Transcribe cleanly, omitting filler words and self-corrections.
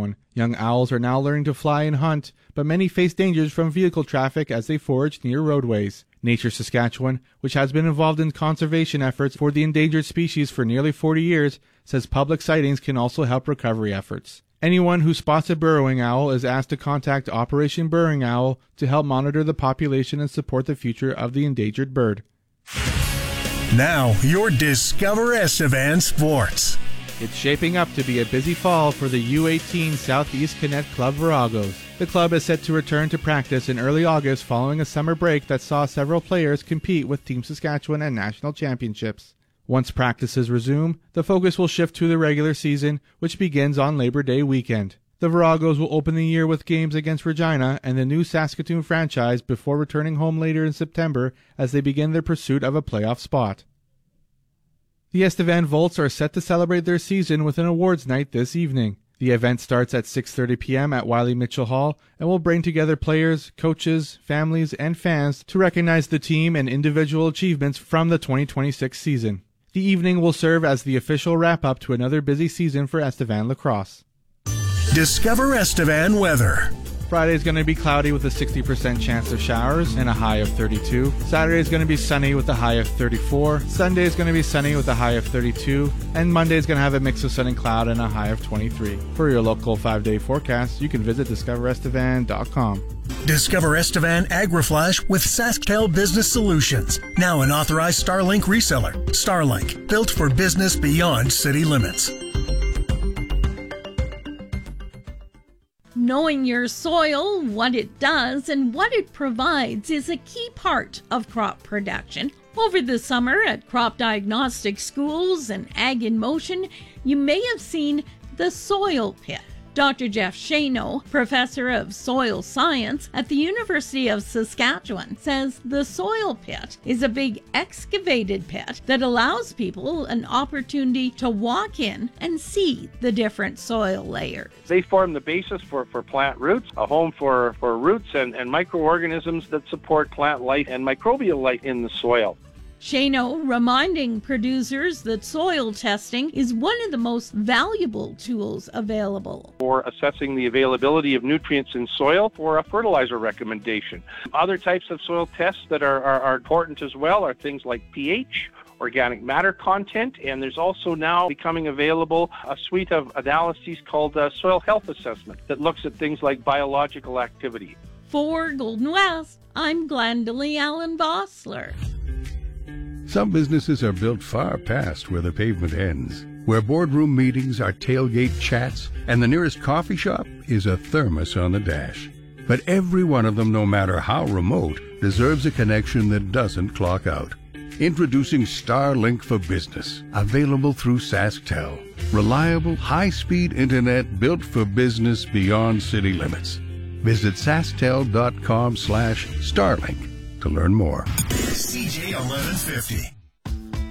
Saskatchewan. Young owls are now learning to fly and hunt, but many face dangers from vehicle traffic as they forage near roadways. Nature Saskatchewan, which has been involved in conservation efforts for the endangered species for nearly 40 years, says public sightings can also help recovery efforts. Anyone who spots a burrowing owl is asked to contact Operation Burrowing Owl to help monitor the population and support the future of the endangered bird. Now, your Discover Estevan Sports. It's shaping up to be a busy fall for the U18 Southeast Connect Club Viragos. The club is set to return to practice in early August following a summer break that saw several players compete with Team Saskatchewan at national championships. Once practices resume, the focus will shift to the regular season, which begins on Labor Day weekend. The Viragos will open the year with games against Regina and the new Saskatoon franchise before returning home later in September as they begin their pursuit of a playoff spot. The Estevan Volts are set to celebrate their season with an awards night this evening. The event starts at 6:30 p.m. at Wiley Mitchell Hall and will bring together players, coaches, families, and fans to recognize the team and individual achievements from the 2026 season. The evening will serve as the official wrap-up to another busy season for Estevan lacrosse. Discover Estevan weather. Friday is going to be cloudy with a 60% chance of showers and a high of 32. Saturday is going to be sunny with a high of 34. Sunday is going to be sunny with a high of 32. And Monday is going to have a mix of sun and cloud and a high of 23. For your local 5-day forecast, you can visit discoverestevan.com. Discover Estevan AgriFlash with SaskTel Business Solutions. Now an authorized Starlink reseller. Starlink, built for business beyond city limits. Knowing your soil, what it does, and what it provides is a key part of crop production. Over the summer at crop diagnostic schools and Ag in Motion, you may have seen the soil pit. Dr. Jeff Shano, professor of soil science at the University of Saskatchewan, says the soil pit is a big excavated pit that allows people an opportunity to walk in and see the different soil layers. They form the basis for plant roots, a home for roots and microorganisms that support plant life and microbial life in the soil. Shano reminding producers that soil testing is one of the most valuable tools available for assessing the availability of nutrients in soil for a fertilizer recommendation. Other types of soil tests that are important as well are things like pH, organic matter content, and there's also now becoming available a suite of analyses called soil health assessment that looks at things like biological activity. For Golden West, I'm Glendalee Allen Bossler. Some businesses are built far past where the pavement ends, where boardroom meetings are tailgate chats, and the nearest coffee shop is a thermos on the dash. But every one of them, no matter how remote, deserves a connection that doesn't clock out. Introducing Starlink for Business, available through SaskTel. Reliable, high-speed internet built for business beyond city limits. Visit sasktel.com/Starlink to learn more. CJ 1150.